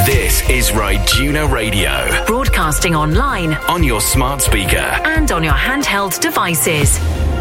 This is Ryduna Radio. Broadcasting online, on your smart speaker, and on your handheld devices.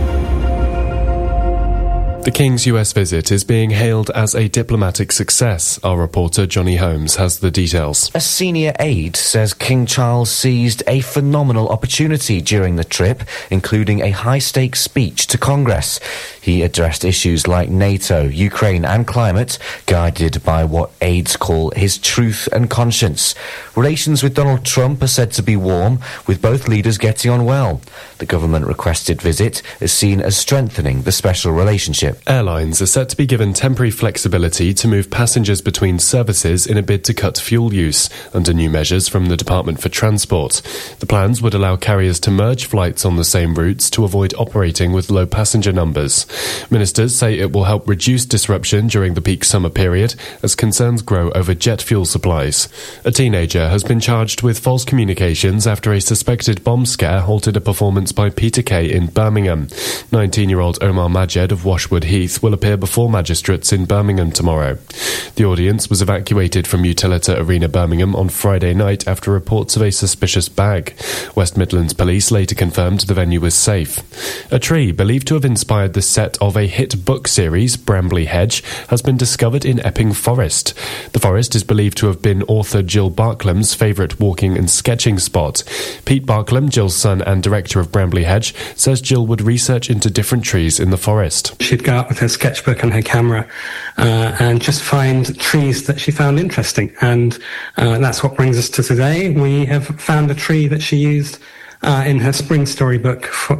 The King's US visit is being hailed as a diplomatic success. Our reporter Johnny Holmes has the details. A senior aide says King Charles seized a phenomenal opportunity during the trip, including a high-stakes speech to Congress. He addressed issues like NATO, Ukraine and climate, guided by what aides call his truth and conscience. Relations with Donald Trump are said to be warm, with both leaders getting on well. The government-requested visit is seen as strengthening the special relationship. Airlines are set to be given temporary flexibility to move passengers between services in a bid to cut fuel use, under new measures from the Department for Transport. The plans would allow carriers to merge flights on the same routes to avoid operating with low passenger numbers. Ministers say it will help reduce disruption during the peak summer period as concerns grow over jet fuel supplies. A teenager has been charged with false communications after a suspected bomb scare halted a performance by Peter Kay in Birmingham. 19-year-old Omar Majed of Washwood Heath will appear before magistrates in Birmingham tomorrow. The audience was evacuated from Utilita Arena Birmingham on Friday night after reports of a suspicious bag. West Midlands Police later confirmed the venue was safe. A tree believed to have inspired the set of a hit book series, Brambley Hedge, has been discovered in Epping Forest. The forest is believed to have been author Jill Barklam's favourite walking and sketching spot. Pete Barklam, Jill's son and director of Brambley Hedge, says Jill would research into different trees in the forest. She'd go out with her sketchbook and her camera and just find trees that she found interesting. And that's what brings us to today. We have found a tree that she used in her spring storybook for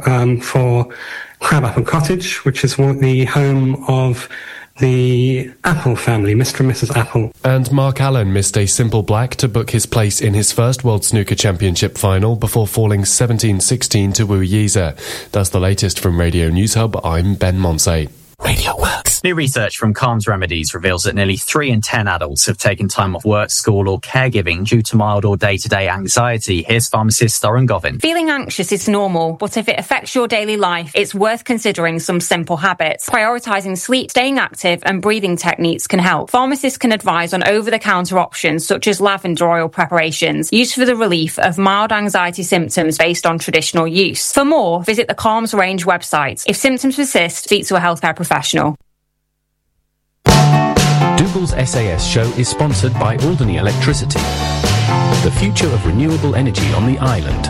Crabapple Cottage, which is the home of the Apple family, Mr. and Mrs. Apple. And Mark Allen missed a simple black to book his place in his first World Snooker Championship final before falling 17-16 to Wu Yiza. That's the latest from Radio News Hub. I'm Ben Monsey. Radio Works. New research from Calms Remedies reveals that nearly 3 in 10 adults have taken time off work, school or caregiving due to mild or day-to-day anxiety. Here's pharmacist Thorin Govin. Feeling anxious is normal, but if it affects your daily life, it's worth considering some simple habits. Prioritising sleep, staying active and breathing techniques can help. Pharmacists can advise on over-the-counter options such as lavender oil preparations, used for the relief of mild anxiety symptoms based on traditional use. For more, visit the Calms Range website. If symptoms persist, speak to a healthcare professional. Dougal's SAS show is sponsored by Alderney Electricity, the future of renewable energy on the island.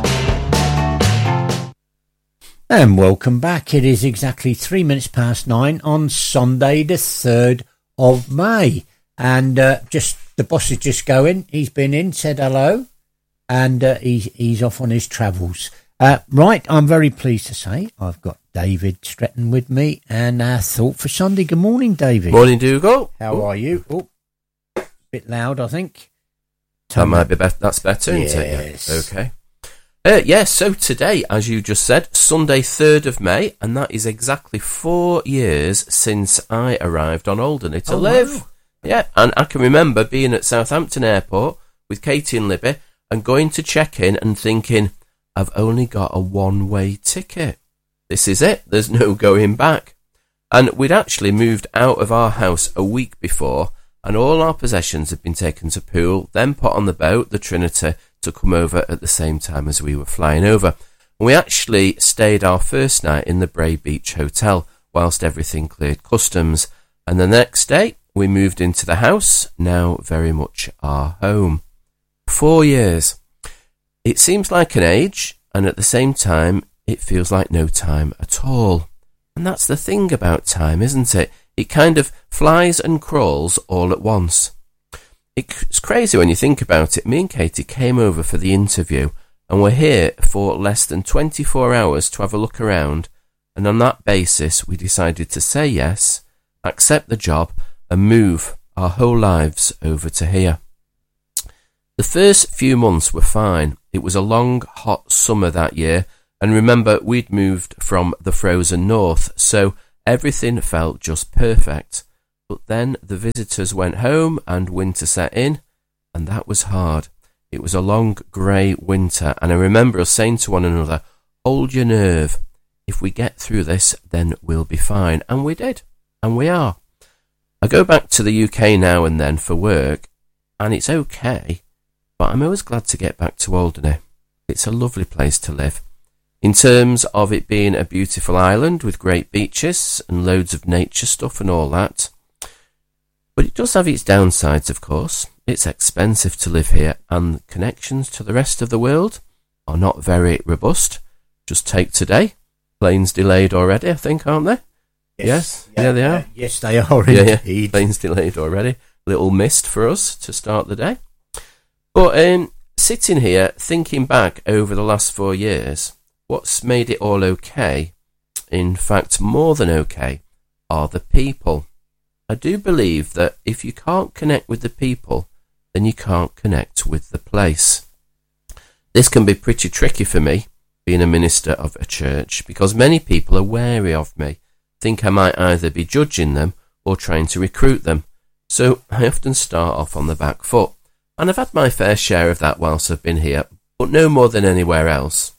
And welcome back. It is exactly 9:03 on Sunday the 3rd of May. And just the boss is just going. He's been in, said hello, and he's off on his travels. Right, I'm very pleased to say I've got David Stretton with me and our thought for Sunday. Good morning, David. Morning, Dougal. How are you? Oh, bit loud, I think. That might be better. That's better, isn't it? Yes. Okay. Yes, so today, as you just said, Sunday 3rd of May, and that is exactly 4 years since I arrived on Alderney to live. Wow. Yeah, and I can remember being at Southampton Airport with Katie and Libby and going to check in and thinking, I've only got a one-way ticket. This is it. There's no going back. And we'd actually moved out of our house a week before, and all our possessions had been taken to Poole, then put on the boat, the Trinity, to come over at the same time as we were flying over. And we actually stayed our first night in the Bray Beach Hotel whilst everything cleared customs. And the next day, we moved into the house, now very much our home. 4 years. It seems like an age, and at the same time, it feels like no time at all. And that's the thing about time, isn't it? It kind of flies and crawls all at once. It's crazy when you think about it. Me and Katie came over for the interview, and we're here for less than 24 hours to have a look around, and on that basis, we decided to say yes, accept the job, and move our whole lives over to here. The first few months were fine. It was a long, hot summer that year, and remember, we'd moved from the frozen north, so everything felt just perfect. But then the visitors went home and winter set in, and that was hard. It was a long, grey winter, and I remember us saying to one another, hold your nerve. If we get through this, then we'll be fine. And we did, and we are. I go back to the UK now and then for work, and it's okay, but I'm always glad to get back to Alderney. It's a lovely place to live. In terms of it being a beautiful island with great beaches and loads of nature stuff and all that. But it does have its downsides, of course. It's expensive to live here, and connections to the rest of the world are not very robust. Just take today. Planes delayed already, I think, aren't they? Yes. Yeah, they are. Yes, they are indeed. Yeah. Planes delayed already. Little missed for us to start the day. But sitting here, thinking back over the last 4 years, what's made it all okay, in fact more than okay, are the people. I do believe that if you can't connect with the people, then you can't connect with the place. This can be pretty tricky for me, being a minister of a church, because many people are wary of me, think I might either be judging them or trying to recruit them. So I often start off on the back foot. And I've had my fair share of that whilst I've been here, but no more than anywhere else.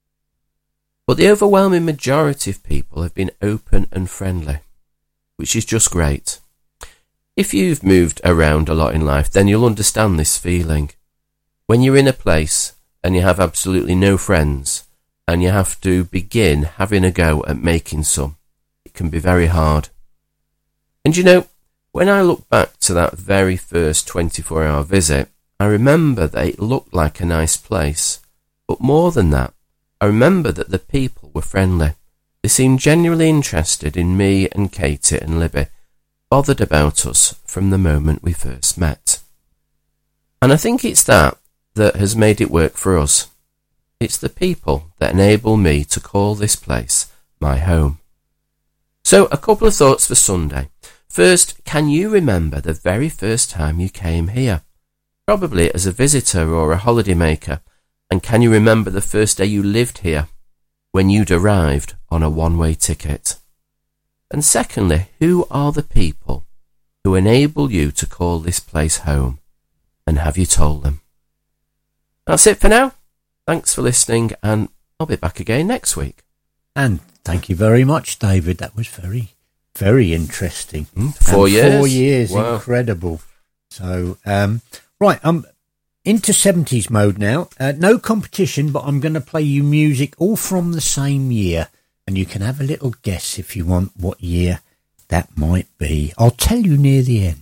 But the overwhelming majority of people have been open and friendly, which is just great. If you've moved around a lot in life, then you'll understand this feeling. When you're in a place and you have absolutely no friends, and you have to begin having a go at making some, it can be very hard. And you know, when I look back to that very first 24-hour visit, I remember that it looked like a nice place. But more than that, I remember that the people were friendly. They seemed genuinely interested in me and Katie and Libby, bothered about us from the moment we first met. And I think it's that has made it work for us. It's the people that enable me to call this place my home. So, a couple of thoughts for Sunday. First, can you remember the very first time you came here? Probably as a visitor or a holiday maker. And can you remember the first day you lived here, when you'd arrived on a one-way ticket? And secondly, who are the people who enable you to call this place home? And have you told them? That's it for now. Thanks for listening, and I'll be back again next week. And thank you very much, David. That was very, very interesting. 4 years. 4 years, wow. Incredible. So, right, I'm into 70s mode now. No competition, but I'm going to play you music all from the same year. And you can have a little guess if you want what year that might be. I'll tell you near the end.